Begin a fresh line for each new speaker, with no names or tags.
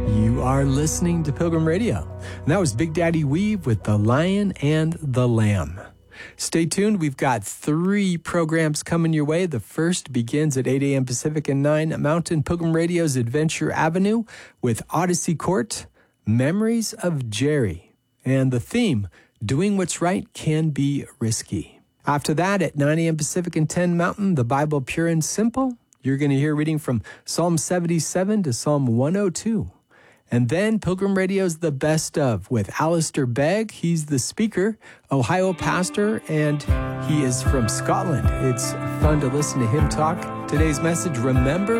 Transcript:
You are listening to Pilgrim Radio. And that was Big Daddy Weave with The Lion and the Lamb. Stay tuned. We've got 3 programs coming your way. The first begins at 8 a.m. Pacific and 9 Mountain. Pilgrim Radio's Adventure Avenue with Odyssey Court, Memories of Jerry. And the theme, Doing What's Right Can Be Risky. After that, at 9 a.m. Pacific and 10 Mountain, The Bible Pure and Simple. You're going to hear reading from Psalm 77 to Psalm 102. And then Pilgrim Radio's The Best Of with Alistair Begg. He's the speaker, Ohio pastor, and he is from Scotland. It's fun to listen to him talk. Today's message, remember